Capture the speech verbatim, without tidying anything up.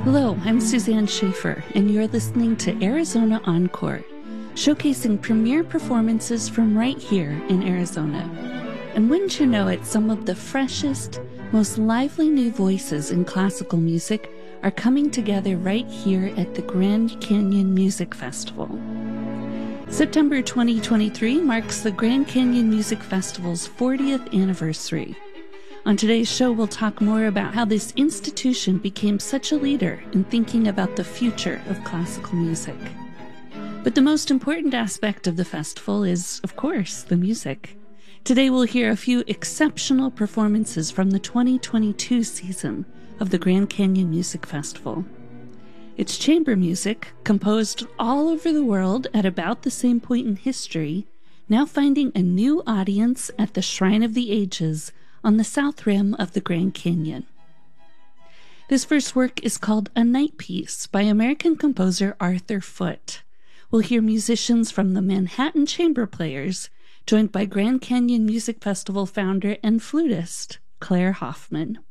Hello, I'm Suzanne Schaefer, and you're listening to Arizona Encore, showcasing premier performances from right here in Arizona. And wouldn't you know it, some of the freshest, most lively new voices in classical music are coming together right here at the Grand Canyon Music Festival. September twenty twenty-three marks the Grand Canyon Music Festival's fortieth anniversary. On today's show, we'll talk more about how this institution became such a leader in thinking about the future of classical music. But the most important aspect of the festival is, of course, the music. Today we'll hear a few exceptional performances from the twenty twenty-two season of the Grand Canyon Music Festival. It's chamber music, composed all over the world at about the same point in history, now finding a new audience at the Shrine of the Ages on the south rim of the Grand Canyon. This first work is called A Night Piece by American composer Arthur Foote. We'll hear musicians from the Manhattan Chamber Players, joined by Grand Canyon Music Festival founder and flutist Claire Hoffman.